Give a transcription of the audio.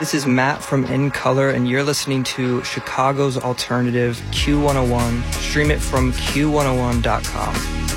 This is Matt from In Color, and you're listening to Chicago's Alternative Q101. Stream it from Q101.com.